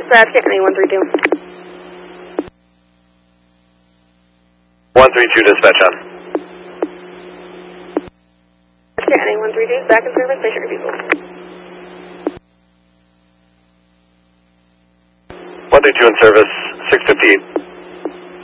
dispatch, County 132. 132 dispatch on. County 132 back in service, patient refusal. 132 in service, 658.